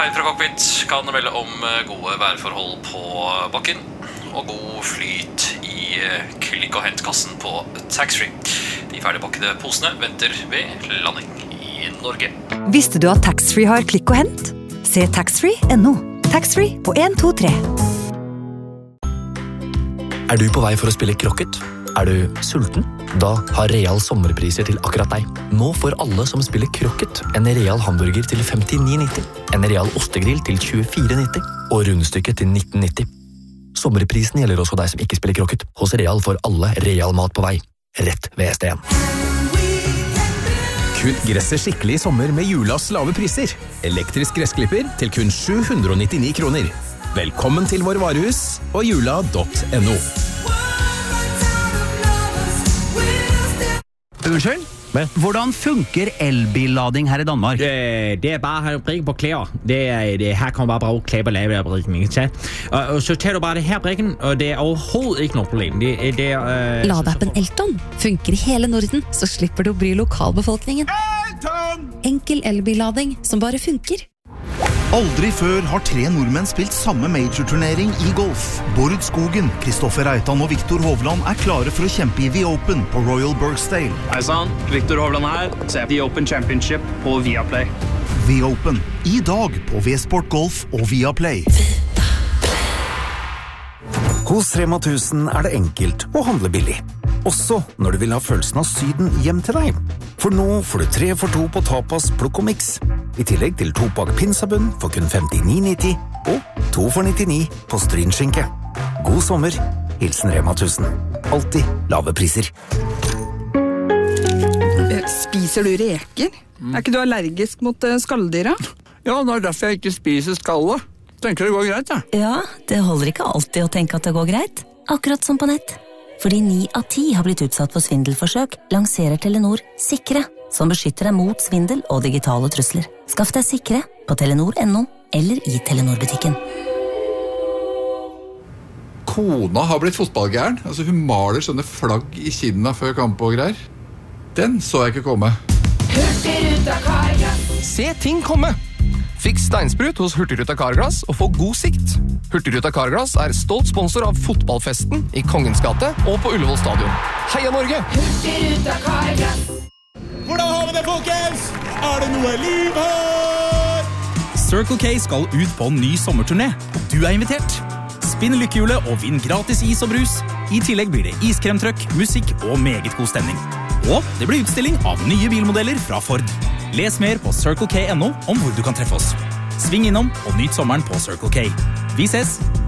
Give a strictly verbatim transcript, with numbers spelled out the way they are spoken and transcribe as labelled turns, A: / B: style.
A: kaptein fra cockpit kan melde om gode værforhold på bakken og god flyt i klikk- og hentkassen på taxfree. De ferdigpakkede posene venter ved landing i Norge.
B: Visste du at taxfree har klikk og hent? Se taxfree punktum no. Taxfree på en to tre.
C: Er du på vei for å spille krokket? Er du sulten? Da har Real sommerpriser til akkurat deg. Nå får alle som spiller krokket en Real hamburger til femtini nitti, en Real ostegrill til tjuefire nitti og rundstykket til nitten nitti. Sommerprisen gjelder også deg som ikke spiller krokket. Hos Real får alle Real mat på vei. Rett ved S D en.
D: Kutt gresset skikkelig i sommer med Julas lave priser. Elektrisk gressklipper til kun sju hundre nittini kroner. Velkommen til vår varehus og jula punktum no.
E: Unnskyld?
F: Men?
E: Hvordan funker elbillading her i Danmark?
F: Det, det er bare brikken på klæder. Det er, det, her kan man bare bruge klæder og lave der brikken, ikke sant? Og, og så tager du bare det her brikken, og det er overhovedet ikke noe problem. Det, det er, øh,
G: Ladeappen Elton funker i hele Norden, så slipper du å bry lokalbefolkningen.
E: Elton!
G: Enkel elbillading som bare funker.
H: Aldri før har tre nordmenn spilt samme major-turnering i golf. Bård Skogen, Kristoffer Reitan og Victor Hovland er klare for å kjempe i The Open på Royal Birkdale.
I: Hei sann, Victor Hovland her. Se The Open Championship på Viaplay.
H: The Open, i dag på V-Sport Golf og Viaplay.
J: Hos Rema tusen er det enkelt å handle billig. Også når du vil ha følelsen av syden hjem til deg. For nå får du tre for to på tapas, plukk og mix. I tillegg til to pakk pinsabunn for kun femtini nitti og to for nittini på strynskinke. God sommer, hilsen Rema tusen. Alltid lave priser.
K: Spiser du reker? Er ikke du allergisk mot skalldyra?
L: Ja, det er derfor jeg ikke spiser skallet. Tenker det går greit, ja.
M: Ja, det holder ikke alltid å tenke at det går greit. Akkurat som på nett. Fordi ni av ti har blitt utsatt for svindelforsøk, lanserer Telenor Sikre, som beskytter deg mot svindel og digitale trusler. Skaff deg Sikre på telenor punktum no eller i Telenor-butikken.
N: Kona har blitt fotballgæren. Altså, hun maler sånne flagg i kinna før kamp og greier. Den så jeg ikke komme.
O: Hurtigruta Carglass.
P: Se ting komme! Fiks steinsprut hos Hurtigruta Carglass og få god sikt. Hurtigruta Carglass er stolt sponsor av fotballfesten i Kongens gate og på Ullevål stadion. Heia Norge!
O: Hurtigruta Carglass.
Q: Hvordan har vi det, folkens? Er det noe liv her?
R: Circle K skal ut på en ny sommerturné, og du er invitert. Spinn lykkehjulet og vinn gratis is og brus. I tillegg blir det iskremtrøkk, musikk og meget god stemning. Og det blir utstilling av nye bilmodeller fra Ford. Les mer på circle k punktum no om hvor du kan treffe oss. Sving innom og nyt sommeren på Circle K. Vi ses!